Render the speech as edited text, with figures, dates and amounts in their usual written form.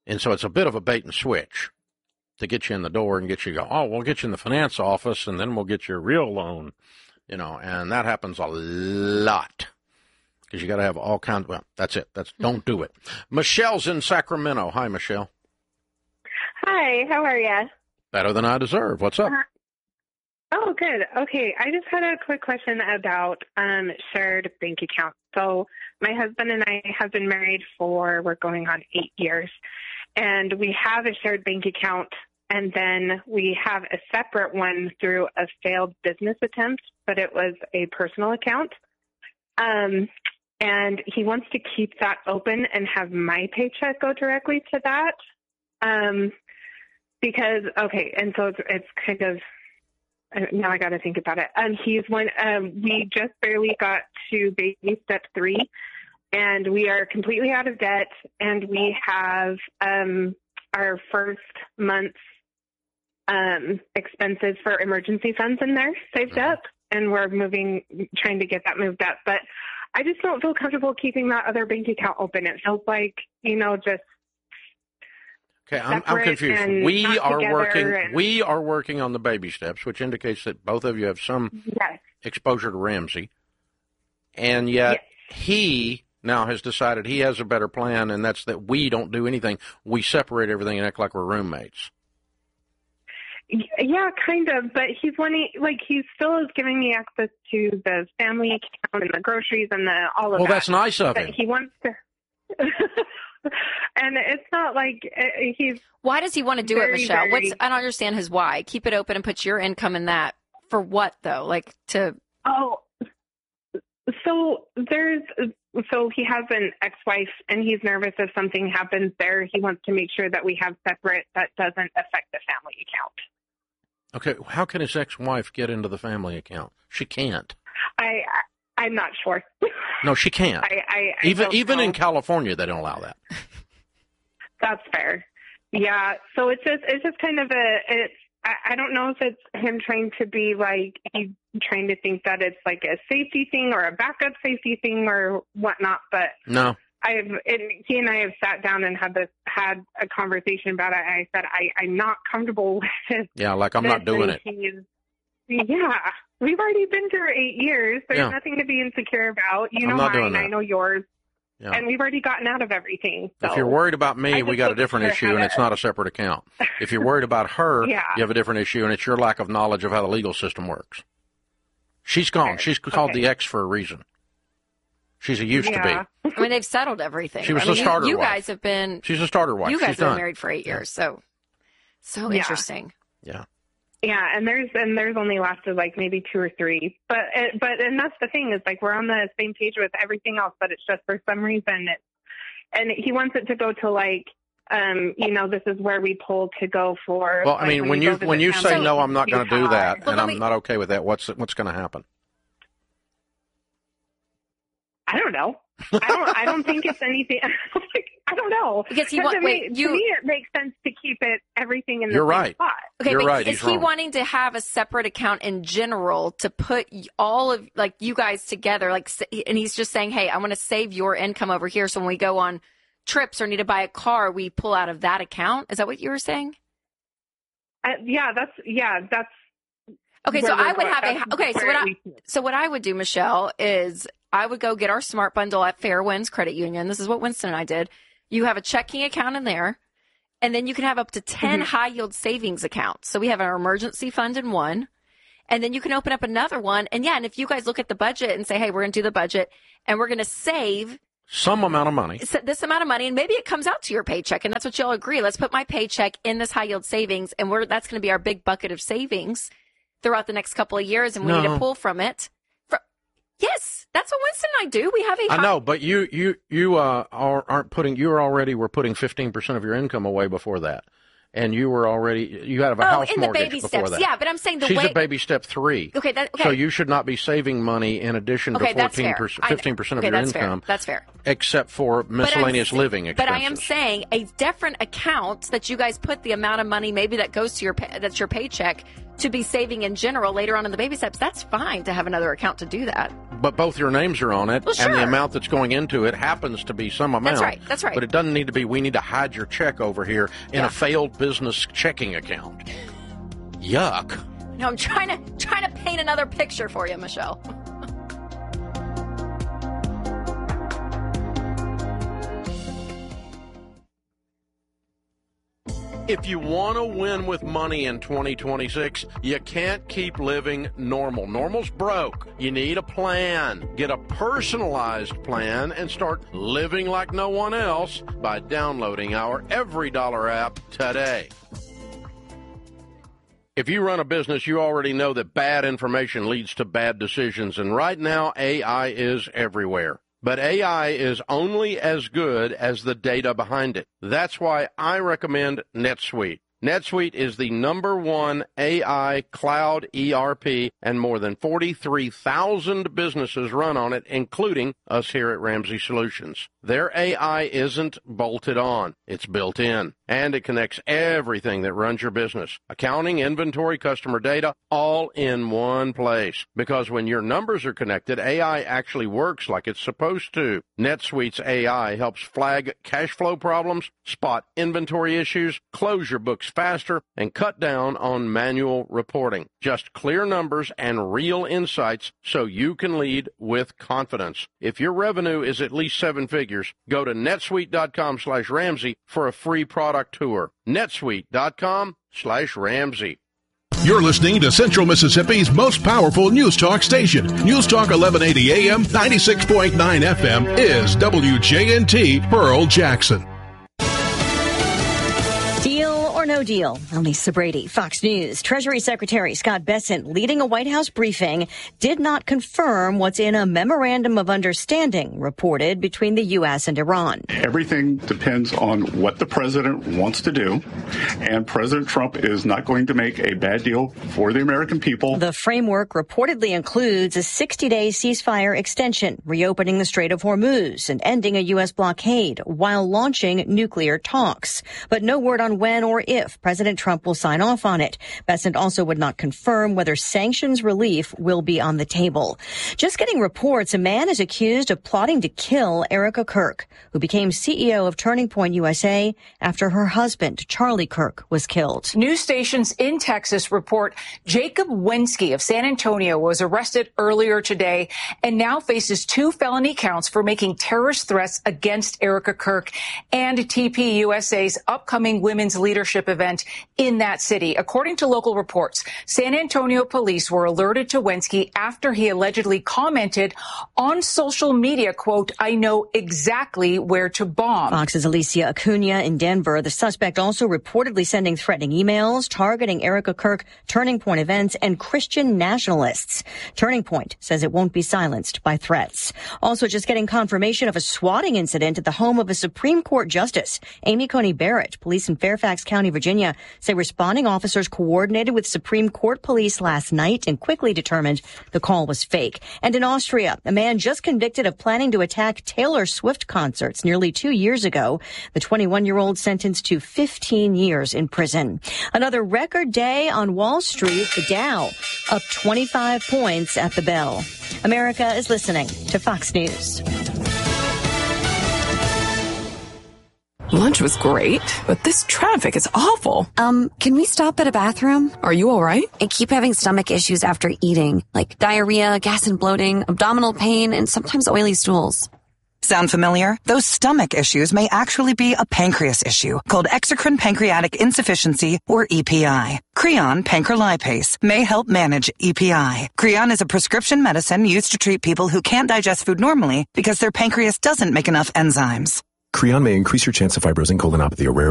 And so it's a bit of a bait and switch to get you in the door and get you to go, oh, we'll get you in the finance office and then we'll get you a real loan, and that happens a lot because you got to have all kinds. Well, that's it. Don't do it. Michelle's in Sacramento. Hi, Michelle. Hi, how are you? Better than I deserve. What's up? Oh, good. Okay, I just had a quick question about shared bank accounts. So my husband and I have been married we're going on 8 years, and we have a shared bank account, and then we have a separate one through a failed business attempt, but it was a personal account. And he wants to keep that open and have my paycheck go directly to that. Because, okay, and so it's kind of, now I got to think about it. We just barely got to baby step 3, and we are completely out of debt, and we have our first month's expenses for emergency funds in there saved up, and we're trying to get that moved up. But I just don't feel comfortable keeping that other bank account open. It feels like, just. Okay, I'm confused. We are working on the baby steps, which indicates that both of you have some exposure to Ramsey, and yet he now has decided he has a better plan, and that's that we don't do anything. We separate everything and act like we're roommates. Yeah, kind of, but he still is giving me access to the family account and the groceries and all of that. Well, that's nice of him. He wants to. And it's not like he's. Why does he want to do it, Michelle? I don't understand his why. Keep it open and put your income in that. For what, though? Like to. Oh, so he has an ex-wife, and he's nervous if something happens there. He wants to make sure that we have separate that doesn't affect the family account. Okay, how can his ex-wife get into the family account? She can't. I'm not sure. No, she can't. Even in California, they don't allow that. That's fair. Yeah. So it's just kind of I don't know if it's him trying to be like, he's trying to think that it's like a safety thing or a backup safety thing or whatnot. But no, he and I have sat down and had a conversation about it. I said, I'm not comfortable with it. Yeah. Like I'm not doing it. Yeah. We've already been through 8 years. There's nothing to be insecure about. You know mine, I know yours. Yeah. And we've already gotten out of everything. So if you're worried about me, we got a different issue, and it's not a separate account. If you're worried about her, you have a different issue, and it's your lack of knowledge of how the legal system works. She's gone. She's called the ex for a reason. She's used to be. I mean, they've settled everything. She was a starter wife. You guys have been. She's a starter wife. You guys have been married for 8 years, so interesting. Yeah. Yeah, and there's only lasted like maybe 2 or 3, but that's the thing is like we're on the same page with everything else, but it's just for some reason and he wants it to go to like this is where we pull to go for. Well, I mean, when you say no, I'm not going to do that, and I'm not okay with that. What's going to happen? I don't know. I don't think it's anything. I don't know. Because to me, it makes sense to keep everything in the same spot. Okay, You're right. Is he wanting to have a separate account in general to put all of like you guys together? And he's just saying, "Hey, I want to save your income over here, so when we go on trips or need to buy a car, we pull out of that account." Is that what you were saying? That's. Okay, so I would have so what I would do, Michelle, is I would go get our Smart Bundle at Fairwinds Credit Union. This is what Winston and I did. You have a checking account in there, and then you can have up to 10 high-yield savings accounts. So we have our emergency fund in one, and then you can open up another one. And if you guys look at the budget and say, hey, we're going to do the budget, and we're going to save some amount of money, this amount of money, and maybe it comes out to your paycheck, and that's what you'll agree. Let's put my paycheck in this high-yield savings, and that's going to be our big bucket of savings throughout the next couple of years, and we need to pull from it. Yes, that's what Winston and I do. We have I know, but you aren't putting. We're putting 15% of your income away before that, and you have a house mortgage baby before steps. that. Yeah, but I'm saying she's a baby step 3. Okay, so you should not be saving money in addition to 15% of your income. That's fair. Except for miscellaneous living expenses. But I am saying a different account that you guys put the amount of money maybe that goes to that's your paycheck to be saving in general later on in the baby steps. That's fine to have another account to do that. But both your names are on it, and the amount that's going into it happens to be some amount. That's right. But it doesn't need to be, we need to hide your check over here in a failed business checking account. Yuck. No, I'm trying to paint another picture for you, Michelle. If you want to win with money in 2026, you can't keep living normal. Normal's broke. You need a plan. Get a personalized plan and start living like no one else by downloading our EveryDollar app today. If you run a business, you already know that bad information leads to bad decisions, and right now AI is everywhere. But AI is only as good as the data behind it. That's why I recommend NetSuite. NetSuite is the #1 AI cloud ERP, and more than 43,000 businesses run on it, including us here at Ramsey Solutions. Their AI isn't bolted on. It's built in, and it connects everything that runs your business. Accounting, inventory, customer data, all in one place. Because when your numbers are connected, AI actually works like it's supposed to. NetSuite's AI helps flag cash flow problems, spot inventory issues, close your books faster, and cut down on manual reporting. Just clear numbers and real insights so you can lead with confidence. If your revenue is at least 7 figures, go to netsuite.com/Ramsey for a free product tour. netsuite.com/Ramsey. You're listening to Central Mississippi's most powerful news talk station. News Talk 1180 AM, 96.9 FM is WJNT Pearl Jackson. Deal or no deal? I'm Lisa Brady, Fox News. Treasury Secretary Scott Bessent, leading a White House briefing, did not confirm what's in a memorandum of understanding reported between the U.S. and Iran. Everything depends on what the president wants to do, and President Trump is not going to make a bad deal for the American people. The framework reportedly includes a 60-day ceasefire extension, reopening the Strait of Hormuz and ending a U.S. blockade while launching nuclear talks. But no word on when or if President Trump will sign off on it. Bessent also would not confirm whether sanctions relief will be on the table. Just getting reports, a man is accused of plotting to kill Erica Kirk, who became CEO of Turning Point USA after her husband, Charlie Kirk, was killed. News stations in Texas report Jacob Wenske of San Antonio was arrested earlier today and now faces 2 felony counts for making terrorist threats against Erica Kirk and TPUSA's upcoming Women's Leadership event in that city. According to local reports, San Antonio police were alerted to Wenske after he allegedly commented on social media, quote, "I know exactly where to bomb." Fox's Alicia Acuna in Denver. The suspect also reportedly sending threatening emails targeting Erica Kirk, Turning Point events, and Christian nationalists. Turning Point says it won't be silenced by threats. Also just getting confirmation of a swatting incident at the home of a Supreme Court Justice, Amy Coney Barrett. Police in Fairfax County, Virginia, say responding officers coordinated with Supreme Court police last night and quickly determined the call was fake. And in Austria, a man just convicted of planning to attack Taylor Swift concerts nearly 2 years ago. The 21-year-old sentenced to 15 years in prison. Another record day on Wall Street, the Dow up 25 points at the bell. America is listening to Fox News. Lunch was great, but this traffic is awful. Can we stop at a bathroom? Are you all right? I keep having stomach issues after eating, like diarrhea, gas and bloating, abdominal pain, and sometimes oily stools. Sound familiar? Those stomach issues may actually be a pancreas issue called exocrine pancreatic insufficiency, or EPI. Creon Pancrelipase may help manage EPI. Creon is a prescription medicine used to treat people who can't digest food normally because their pancreas doesn't make enough enzymes. Creon may increase your chance of fibrosing colonopathy, a rare